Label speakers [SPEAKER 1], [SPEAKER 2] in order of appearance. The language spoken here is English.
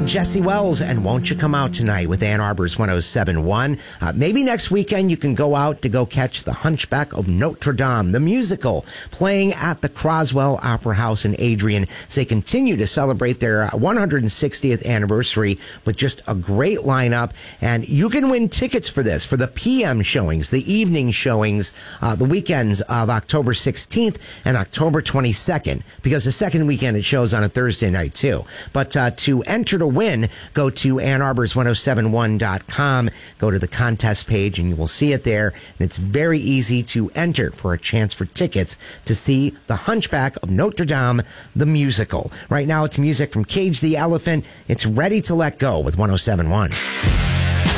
[SPEAKER 1] Jesse Wells and Won't You Come Out Tonight with Ann Arbor's 107.1. Maybe next weekend you can go out to go catch The Hunchback of Notre Dame, the musical, playing at the Croswell Opera House in Adrian as they continue to celebrate their 160th anniversary with just a great lineup. And you can win tickets for this, for the PM showings, the evening showings, the weekends of October 16th and October 22nd, because the second weekend it shows on a Thursday night too. But to enter to win, go to annarbors1071.com, go to the contest page, and you will see it there. And it's very easy to enter for a chance for tickets to see The Hunchback of Notre Dame, the musical. Right now, it's music from Cage the Elephant. It's Ready to Let Go with 107.1.